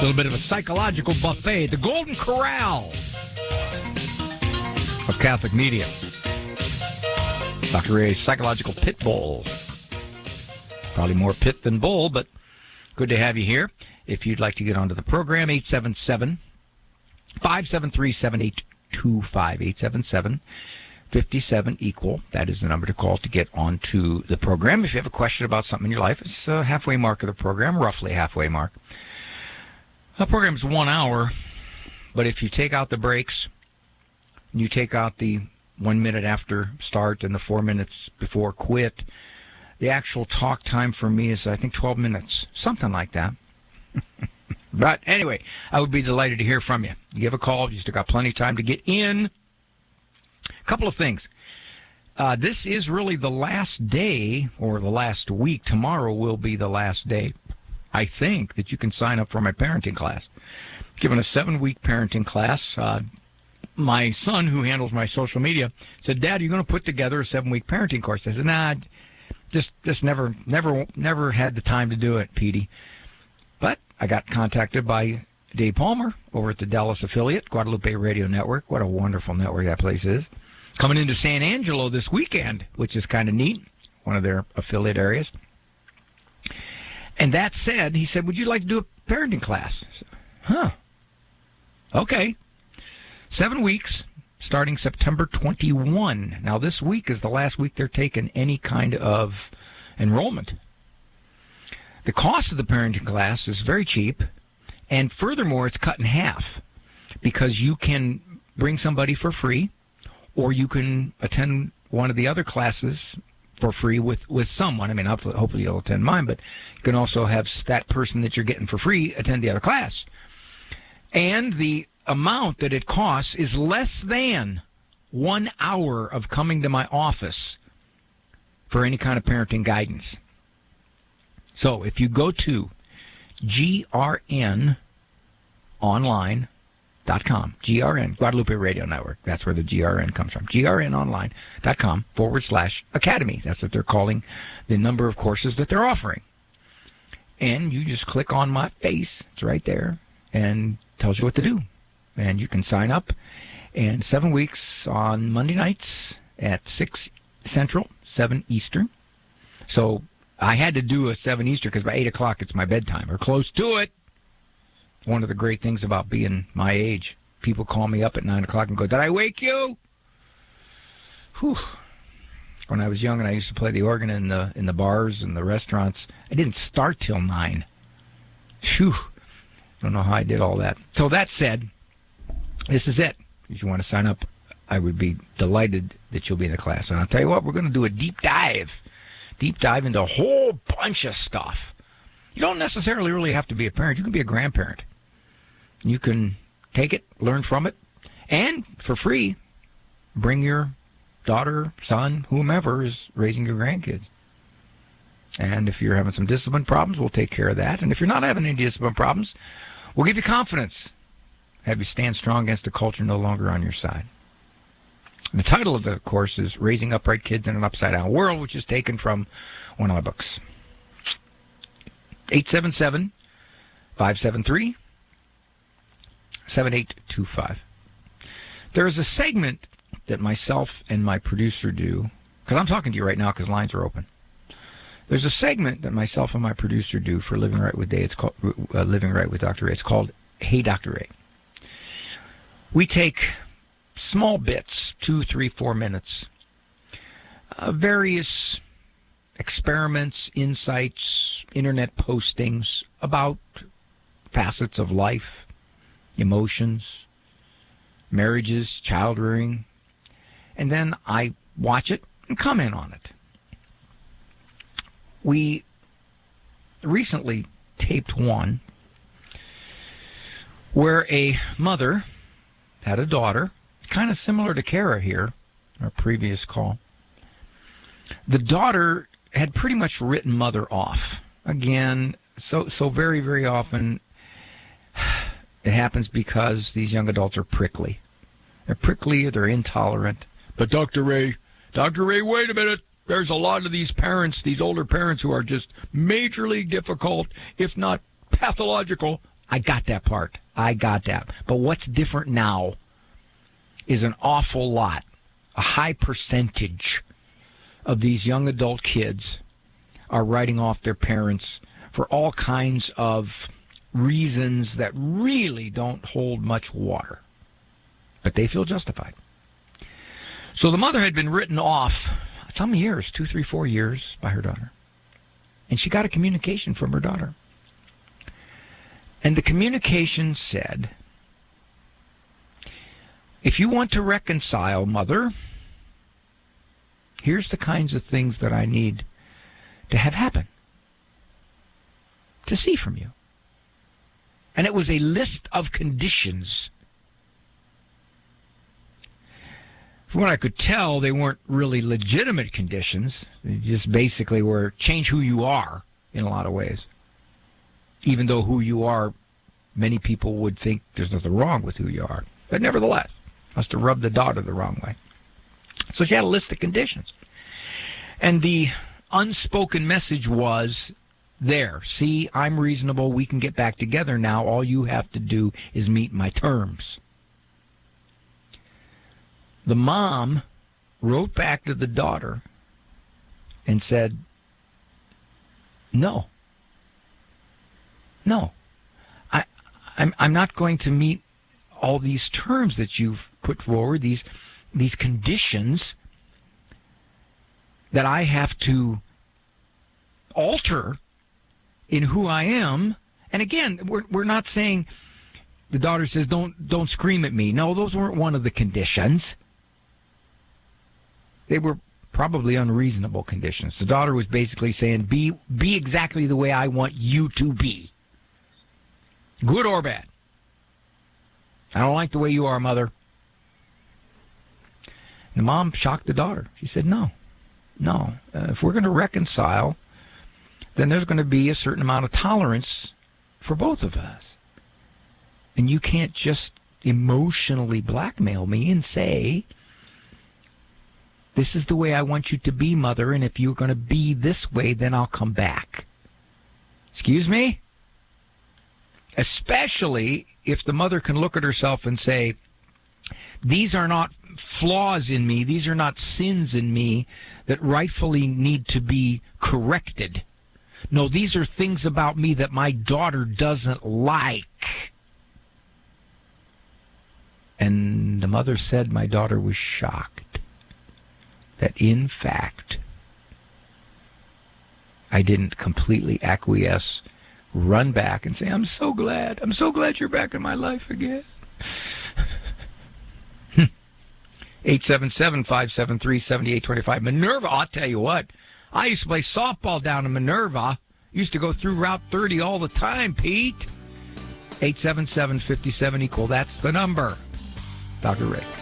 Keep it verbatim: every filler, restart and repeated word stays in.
little bit of a psychological buffet, the Golden Corral of Catholic media. Doctor Ray's psychological pit bull. Probably more pit than bull, but good to have you here. If you'd like to get onto the program, eight seven seven, five seven three, seven eight two five, eight seven seven, five seven, equal. That is the number to call to get onto the program. If you have a question about something in your life, it's a halfway mark of the program, roughly halfway mark. The program's one hour, but if you take out the breaks, you take out the one minute after start and the four minutes before quit, the actual talk time for me is, I think, twelve minutes, something like that. But anyway, I would be delighted to hear from you. You give a call. You still got plenty of time to get in. A couple of things. Uh, this is really the last day, or the last week. Tomorrow will be the last day, I think, that you can sign up for my parenting class. Given a seven-week parenting class, uh, my son, who handles my social media, said, "Dad, are you going to put together a seven-week parenting course?" I said, "Nah, just just never, never, never had the time to do it, Petey." But I got contacted by Dave Palmer over at the Dallas affiliate, Guadalupe Radio Network. What a wonderful network that place is. Coming into San Angelo this weekend, which is kind of neat, one of their affiliate areas. And that said, he said, "Would you like to do a parenting class?" I said, huh. Okay. Seven weeks, starting September twenty-first. Now, this week is the last week they're taking any kind of enrollment. The cost of the parenting class is very cheap, and furthermore, it's cut in half because you can bring somebody for free, or you can attend one of the other classes for free with, with someone. I mean, hopefully, hopefully you'll attend mine, but you can also have that person that you're getting for free attend the other class. And the amount that it costs is less than one hour of coming to my office for any kind of parenting guidance. So if you go to G R N online dot com, G R N, Guadalupe Radio Network, that's where the G R N comes from, G R N online dot com forward slash academy. That's what they're calling the number of courses that they're offering. And you just click on my face, it's right there, and tells you what to do. And you can sign up. And seven weeks on Monday nights at six Central, seven Eastern. So I had to do a seven Eastern because by eight o'clock it's my bedtime, or close to it. One of the great things about being my age, people call me up at nine o'clock and go, "Did I wake you?" Whew. When I was young and I used to play the organ in the in the bars and the restaurants, I didn't start till nine. Phew. Don't know how I did all that. So that said, this is it. If you want to sign up, I would be delighted that you'll be in the class. And I'll tell you what, we're going to do a deep dive. Deep dive into a whole bunch of stuff. You don't necessarily really have to be a parent. You can be a grandparent. You can take it, learn from it, and for free, bring your daughter, son, whomever is raising your grandkids. And if you're having some discipline problems, we'll take care of that. And if you're not having any discipline problems, we'll give you confidence. Have you stand strong against a culture no longer on your side. The title of the course is Raising Upright Kids in an Upside-Down World, which is taken from one of my books. eight seven seven, five seven three, seven eight two five. There is a segment that myself and my producer do, because I'm talking to you right now because lines are open. There's a segment that myself and my producer do for Living Right with Day. It's called uh, Living Right with Doctor Ray. It's called Hey, Doctor Ray. We take small bits, two, three, four minutes, uh, various experiments, insights, internet postings about facets of life, emotions, marriages, child rearing, and then I watch it and comment on it. We recently taped one where a mother had a daughter, kind of similar to Kara here, our previous call. The daughter had pretty much written mother off. Again, so so very, very often it happens because these young adults are prickly. They're prickly, they're intolerant. But Doctor Ray, Doctor Ray, wait a minute. There's a lot of these parents, these older parents who are just majorly difficult, if not pathological. I got that part. I got that. But what's different now is an awful lot, a high percentage of these young adult kids are writing off their parents for all kinds of reasons that really don't hold much water. But they feel justified. So the mother had been written off some years, two, three, four years by her daughter. And she got a communication from her daughter. And the communication said, if you want to reconcile, mother, here's the kinds of things that I need to have happen, to see from you. And it was a list of conditions. From what I could tell, they weren't really legitimate conditions. They just basically were change who you are in a lot of ways. Even though who you are, many people would think there's nothing wrong with who you are. But nevertheless, must have rubbed the daughter the wrong way. So she had a list of conditions. And the unspoken message was, there, see, I'm reasonable. We can get back together now. All you have to do is meet my terms. The mom wrote back to the daughter and said, no. No. I, I'm, I'm not going to meet all these terms that you've put forward, these, these conditions that I have to alter in who I am. And again, we're, we're not saying, the daughter says, don't, don't scream at me. No, those weren't one of the conditions. They were probably unreasonable conditions. The daughter was basically saying, be be exactly the way I want you to be. Good or bad. I don't like the way you are, mother. The mom shocked the daughter. She said, no, no. Uh, if we're going to reconcile, then there's going to be a certain amount of tolerance for both of us. And you can't just emotionally blackmail me and say, this is the way I want you to be, mother, and if you're going to be this way, then I'll come back. Excuse me? Especially if the mother can look at herself and say, these are not flaws in me, these are not sins in me that rightfully need to be corrected. No, these are things about me that my daughter doesn't like. And the mother said my daughter was shocked that, in fact, I didn't completely acquiesce, run back and say, I'm so glad. I'm so glad you're back in my life again. eight seven seven, five seven three, seven eight two five. Minerva, I'll tell you what. I used to play softball down in Minerva. Used to go through Route thirty all the time, Pete. eight seven seven, five seven equal. That's the number. Doctor Rick.